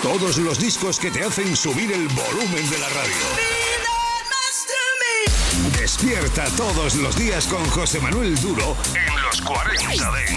Todos los discos que te hacen subir el volumen de la radio. Despierta todos los días con José Manuel Duro en los 40 Dance.